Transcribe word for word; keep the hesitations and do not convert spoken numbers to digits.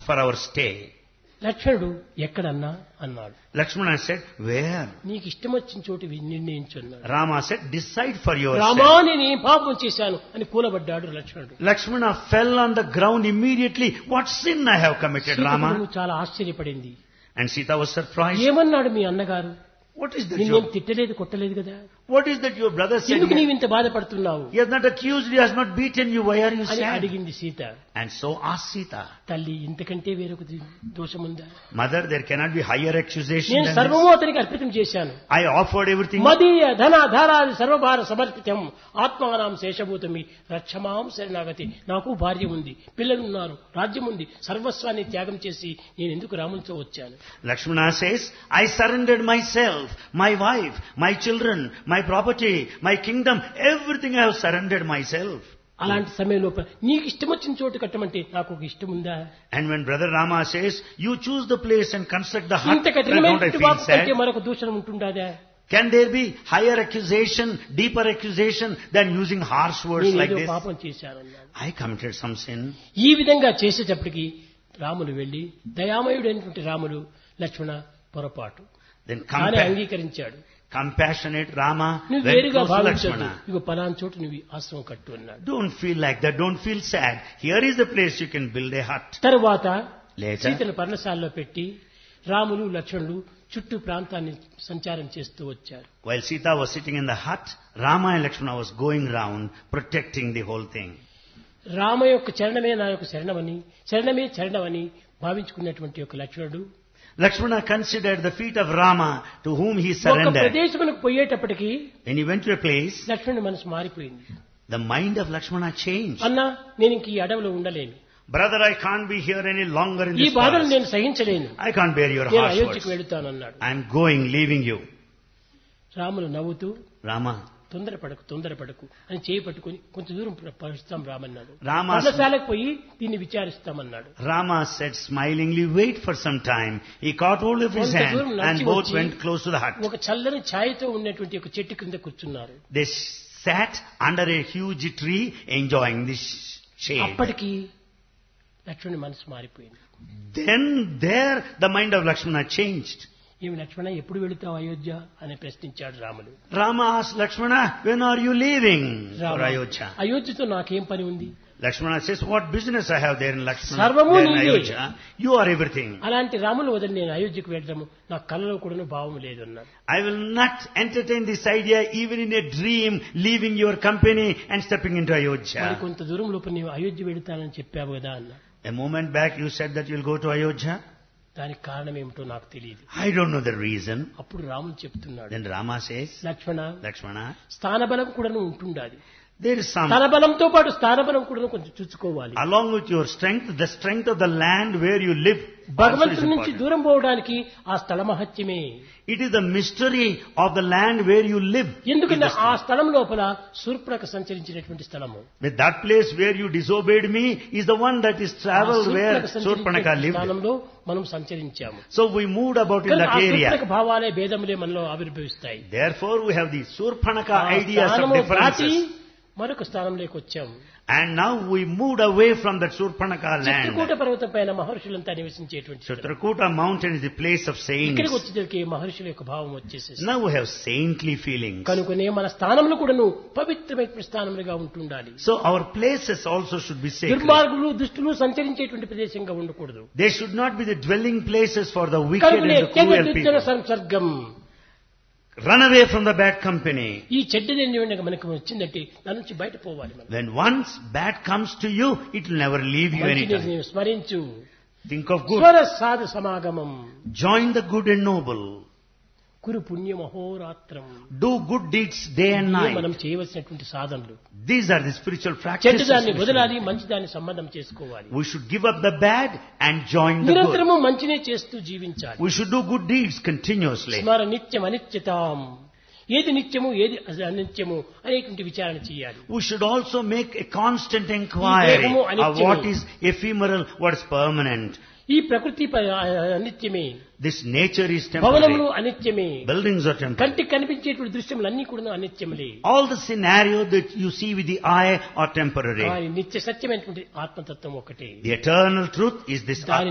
for our stay. లక్ష్మణుడు ఎక్కడన్నా అన్నాడు. Lakshmana said, where? నీకు ఇష్టం వచ్చిన చోటు నిర్ణయించు అన్నాడు. Rama said, decide for yourself. Rama నేను ఏం పాపం చేశాను అని కూలబడ్డాడు లక్ష్మణుడు. Lakshmana fell on the ground immediately. What sin I have committed, Rama? Sita చాలా ఆశ్చర్యపడింది. And Sita was surprised. ఏమన్నాడు మీ అన్నగారు? What is that? నిన్నేం Your, తిట్టలేదు కొట్టలేదు కదా, what is that your brother said? ఎందుకు He, నీవు ఇంత బాధపడుతున్నావు he has not accused you, he has not beaten you. Why are you అని sad? అడిగింది Sita. And so asked Sita. తల్లి ఇంతకంటే వేరొక దోషముందా? Mother, there cannot be higher accusation నేను than సర్వము this. అతనికి అర్పితం చేశాను. I offered everything. మదీయ ధన ధారాది సర్వభార సమర్పితం ఆత్మానాం శేషభూతమి రక్షమాం శరణాగతి. నాకు భార్య ఉంది, పిల్లలున్నారు, రాజ్యం ఉంది, సర్వస్వాన్ని త్యాగం చేసి నేను ఎందుకు రామునితో వచ్చాను? Lakshmana says, I surrendered myself, my wife, my children, my property, my kingdom, everything I have surrendered myself. అలాంటి సమయంలో నీకు ఇష్టం వచ్చిన చోటు కట్టమంటే నాకు ఒక ఇష్టం ఉందా? And when brother Rama says, you choose the place and construct the hut, ఇంత then don't I కఠినమైన feel వాకు కంటే sad? మరొక దూషణం ఉంటుందా? Can there be higher accusation, deeper accusation than using harsh words నేను like ఏదో this? పాపం చేశానన్నాడు. I committed some sin. ఈ విధంగా చేసేటప్పటికి రాములు వెళ్లి దయామయుడైనటువంటి రాములు లక్ష్మణ పొరపాటు Then కానీ compa- అంగీకరించాడు. compassionate Rama నువ్వు went వేరుగా close to భావించదు, Lakshmana. ఇగో పలానా చోటు నువ్వు ఆశ్రమం కట్టు అన్నాడు. Don't feel like that. Don't feel sad. Here is the place you can build a hut. తరువాత Later, సీతను పర్ణశాలలో పెట్టి రాములు లక్ష్మణులు చుట్టూ ప్రాంతాన్ని సంచారం చేస్తూ వచ్చారు. while Sita was sitting in the hut, Rama and Lakshmana was going round protecting the whole thing. Rama యొక్క చరణమే నా యొక్క శరణమని, శరణమే చరణమని భావించుకున్నటువంటి యొక్క లక్ష్మణుడు Lakshmana considered the feet of Rama to whom he ఒక surrendered. ప్రదేశమునకు పోయేటప్పటికి When he went to a place, లక్ష్మణుడి మనసు మారిపోయింది. the mind of Lakshmana changed. అన్నా నేను ఇంక ఈ అడవిలో ఉండలేను, Brother, I can't be here any longer in ఈ this బాధను forest. నేను సహించలేను, I can't bear your నేను harsh అయోధ్యకు words. వెళుతానన్నాడు. I am going, leaving you. Ramulu నవ్వుతూ Rama. తొందరపడకు తొందరపడకు అని చేయి పట్టుకుని కొంచెం దూరం పరుస్తాం రామన్నాడు. రామ పర్ణశాలకు పోయి దీన్ని విచారిస్తామన్నాడు. Rama said smilingly, wait for some time. He caught hold of his కొంత hand దూరం and నడిచి both వచ్చి went close to the hut. ఒక చల్లని ఛాయతో ఉన్నటువంటి ఒక చెట్టు కింద కూర్చున్నారు. They sat under a huge tree enjoying this shade. అప్పటికి లక్ష్మణుడి మనసు మారిపోయింది. Then there the mind of Lakshmana changed. ఏమి లక్ష్మణ ఎప్పుడు వెళుతావు అయోధ్య అని ప్రశ్నించాడు Ramulu. Rama asked Lakshmana, when are you leaving for Rama, Ayodhya? అయోధ్యతో నాకేం పని ఉంది? Lakshmana says, what business I have there in Lakshmana? సర్వము There in నీవే. Ayodhya? You are everything. అలాంటి రాములు వదిలి నేను అయోధ్యకు వెళ్ళడము నా కళ్ళలో కూడా భావం లేదు అన్నాడు. I will not entertain this idea even in a dream, leaving your company and stepping into మరి Ayodhya. కొంత దూరం లోపల నీవు అయోధ్య వెళుతానని చెప్పావు కదా అన్నా. A moment back you said that you will go to Ayodhya. దానికి కారణం ఏమిటో నాకు తెలియదు. I don't know the reason. అప్పుడు రాములు చెప్తున్నాడు, Then Rama says, లక్ష్మణ Lakshmana, స్థానబలం కూడా ఉంటుండాలి, there is some, తన బలంతో పాటు స్థానబలం కూడా కొంచెం చూసుకోవాలి. along with your strength, the strength of the land where you live also is భగవంతుడి నుంచి important. దూరం పోవడానికి ఆ స్థల మహత్యమే. It is the mystery of the land where you live. ఎందుకంటే Is the ఆ strength. స్థలం లోపల శూర్పణఖ సంచరించినటువంటి స్థలము. With that place where you disobeyed me is the one that is ఆ traveled where Shurpanakha Surpanaka సంచరించినటువంటి lived. స్థానంలో మనం సంచరించాము. So we moved about in కానీ that ఆ area. శూర్పణఖ భావాలే భేదములే మనలో ఆవిర్భవిస్తాయి. Therefore we have the Surpanaka ఆ ideas of స్థానము దాటి differences. మరొక స్థానంలోకి వచ్చాము. And now we moved away from that Surpanaka Chitrakoot land. పర్వతం పైన మహర్షులంతా నివసించేటువంటి స్థలం. Chitrakuta mountain is the place of saints. ఇక్కడికి వచ్చేసరికి మహర్షుల యొక్క భావం వచ్చేసేసి Now we have saintly feelings. కనుకనే మన స్థానంలో కూడాను పవిత్రమైన స్థానములుగా ఉంటుండాలి. So our places also should be sacred. దుర్మార్గులు దుష్టులు సంచరించేటువంటి ప్రదేశంగా ఉండకూడదు. They should not be the dwelling places for the wicked and కనుకనే the cruel త్యజ people. సంసర్గం, Run away from the bad company. ఈ చెడ్డదేని మనకు వచ్చిందంటే దాని నుంచి బయట పోవాలి. మనం When once bad comes to you, it will never leave you మంచిని anytime. నీవు స్మరించు. Think of good. స్వర సాధు సమాగమం Join the good and noble. కురు పుణ్య మహోరాత్రం. Do good deeds day and ఇవే night. మనం చేయవలసినటువంటి సాధనలు. These are the spiritual చెడ్డ practices. దాన్ని we should వదలాలి, మంచి దాన్ని సంబంధం చేసుకోవాలి. We should give up the bad and join the good. నిరంతరము మంచినే చేస్తూ జీవించాలి. We should do good deeds continuously. స్మర నిత్యం అనిత్యతాం, ఏది నిత్యము ఏది అనిత్యము అనేటువంటి విచారణ చేయాలి. We should also make a constant inquiry దేహము of అనిత్యము. what is ephemeral, what is permanent. ఈ ప్రకృతి ప- అనిత్యమే, This nature is భవనములు temporary. అనిత్యమే, Buildings are temporary. కంటికి కనిపించేటువంటి దృశ్యములన్నీ కూడా అనిత్యములే. All the scenario that you see with the eye are temporary. కానీ నిత్య సత్యమైనటువంటి ఆత్మతత్వం ఒకటే. The eternal truth is this దాని